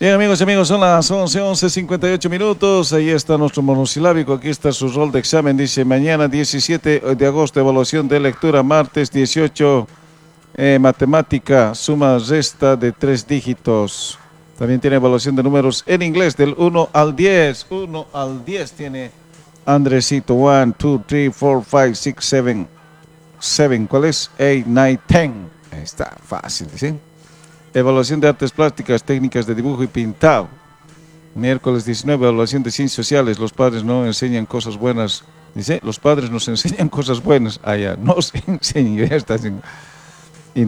Bien, amigos y amigos, son las 11:58 minutos. Ahí está nuestro monosilábico. Aquí está su rol de examen. Dice: mañana 17 de agosto, evaluación de lectura. Martes 18, matemática, suma, resta de 3 dígitos. También tiene evaluación de números en inglés del 1 al 10. 1 al 10 tiene Andresito. 1, 2, 3, 4, 5, 6, 7. 7, ¿cuál es? 8, 9, 10. Ahí está, fácil, ¿sí? Evaluación de artes plásticas, técnicas de dibujo y pintado. Miércoles 19, evaluación de ciencias sociales. Los padres no enseñan cosas buenas. Dice, los padres nos enseñan cosas buenas. Ah, ya, nos enseñan. Ya está.